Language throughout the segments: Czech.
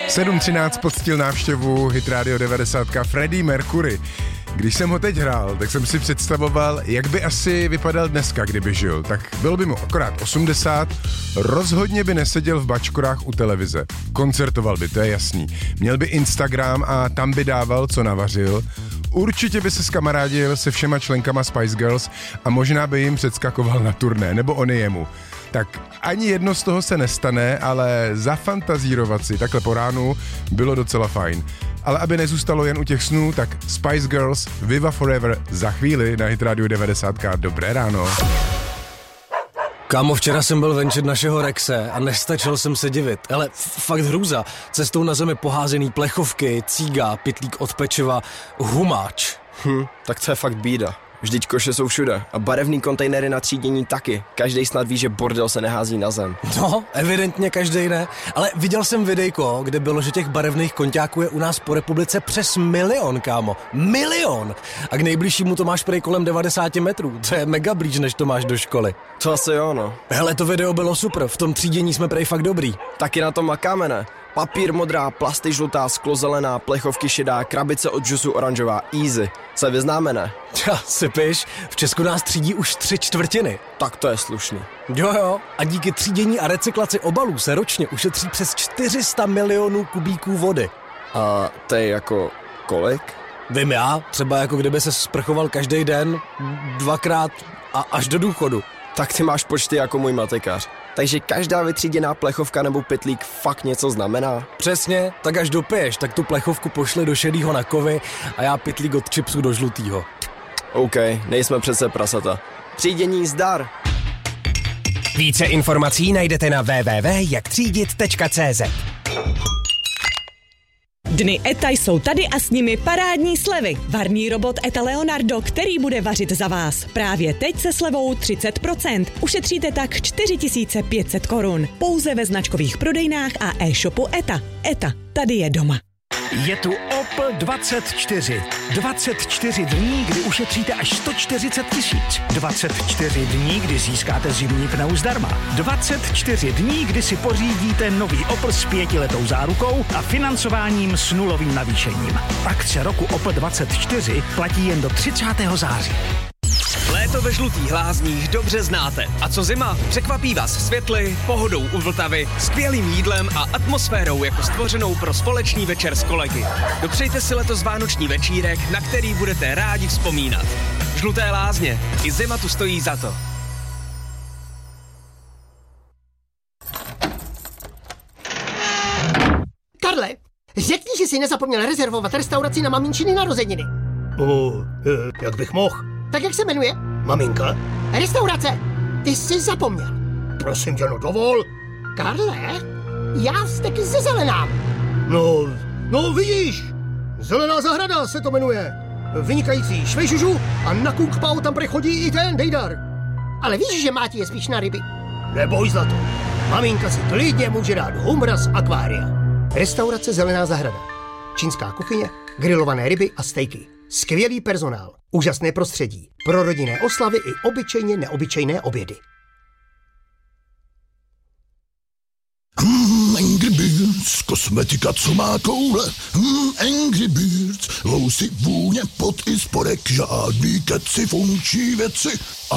7:13 poctil návštěvu Hit Radio 90 Freddie Mercury. Když jsem ho teď hrál, tak jsem si představoval, jak by asi vypadal dneska, kdyby žil. Tak bylo by mu akorát 80, rozhodně by neseděl v bačkorách u televize. Koncertoval by, to je jasný. Měl by Instagram a tam by dával, co navařil. Určitě by se skamarádil se všema členkama Spice Girls a možná by jim předskakoval na turné, nebo oni jemu. Tak ani jedno z toho se nestane, ale zafantazírovat si takhle po ránu bylo docela fajn. Ale aby nezůstalo jen u těch snů, tak Spice Girls, Viva Forever za chvíli na Hit Radio 90. Dobré ráno. Kámo, včera jsem byl venčit našeho Rexe a nestačil jsem se divit. Ale fakt hrůza. Cestou na zemi poházený plechovky, cíga, pytlík od pečiva, humáč. Tak to je fakt bída. Vždyť koše jsou všude a barevný kontejnery na třídění taky. Každej snad ví, že bordel se nehází na zem. No, evidentně každej ne. Ale viděl jsem videjko, kde bylo, že těch barevných konťáků je u nás po republice přes 1 milion, kámo. 1 milion! A k nejbližšímu to máš prej kolem 90 metrů. To je mega blíž, než to máš do školy. To asi jo, no. Hele, to video bylo super, v tom třídění jsme prej fakt dobrý. Taky na tom makáme, ne? Papír modrá, plasty žlutá, sklo zelená, plechovky šedá, krabice od džusu oranžová, easy. Se vyznáme, ne? Ja, sypiš, v Česku nás třídí už 3/4. Tak to je slušný. Jo, a díky třídění a recyklaci obalů se ročně ušetří přes 400 milionů kubíků vody. A to je jako kolik? Vím já, třeba jako kdyby se sprchoval každý den, 2krát a až do důchodu. Tak ty máš počty jako můj matikář. Takže každá vytříděná plechovka nebo pytlík fakt něco znamená? Přesně, tak až dopiješ, tak tu plechovku pošli do šedýho na kovy a já pytlík od chipsu do žlutýho. OK, nejsme přece prasata. Třídění zdar! Více informací najdete na www.jaktřídit.cz. Dny ETA jsou tady a s nimi parádní slevy. Varný robot ETA Leonardo, který bude vařit za vás. Právě teď se slevou 30%. Ušetříte tak 4500 korun. Pouze ve značkových prodejnách a e-shopu ETA. ETA, tady je doma. Je tu Opel 24. 24 dní, kdy ušetříte až 140 000. 24 dní, kdy získáte zimní pneu zdarma. 24 dní, kdy si pořídíte nový Opel s 5letou zárukou a financováním s nulovým navýšením. Akce roku Opel 24 platí jen do 30. září. Léto ve Žlutých Lázních dobře znáte. A co zima? Překvapí vás světly, pohodou u Vltavy, skvělým jídlem a atmosférou jako stvořenou pro společný večer s kolegy. Dopřejte si letos vánoční večírek, na který budete rádi vzpomínat. Žluté Lázně. I zima tu stojí za to. Karle, řekni, že jsi nezapomněl rezervovat restauraci na maminčiny narozeniny. Jak bych mohl? Tak jak se jmenuje? Maminka? Restaurace. Ty jsi zapomněl. Prosím tě, no dovol. Karle, já steky ze Zelenám. No vidíš. Zelená zahrada se to jmenuje. Vynikající švejžužu a na Kung Pao tam prechodí i ten Dejdar. Ale víš, že Máti je spíš na ryby. Neboj, zlato. Maminka si klidně může dát humra z akvária. Restaurace Zelená zahrada. Čínská kuchyně, grilované ryby a stejky. Skvělý personál, úžasné prostředí, pro rodinné oslavy i obyčejně neobyčejné obědy. Angry Birds, kosmetika, co má koule. Angry Birds, lousy, vůně, pot i spodek, žádný keci, funkční věci.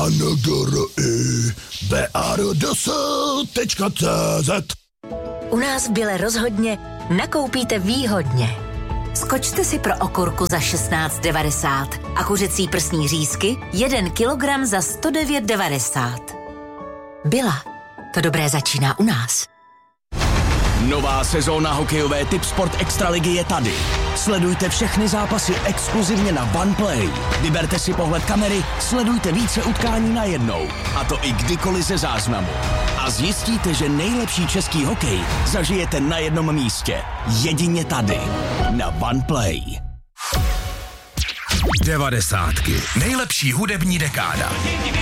BRDS.cz. U nás v Bile rozhodně nakoupíte výhodně. Skočte si pro okurku za 16,90 a kuřecí prsní řízky 1 kilogram za 109,90. Byla. To dobré začíná u nás. Nová sezóna hokejové Tipsport Extraligy je tady. Sledujte všechny zápasy exkluzivně na OnePlay. Vyberte si pohled kamery, sledujte více utkání najednou. A to i kdykoliv ze záznamu. A zjistíte, že nejlepší český hokej zažijete na jednom místě. Jedině tady. Na OnePlay. 90. Nejlepší hudební dekáda.